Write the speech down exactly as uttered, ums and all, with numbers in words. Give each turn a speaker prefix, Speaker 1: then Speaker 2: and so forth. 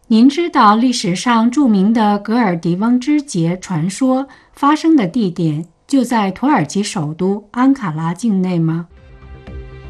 Speaker 1: 您知道历史上著名的格尔迪翁之节传说发生的地点就在土耳其首都安卡拉境内吗？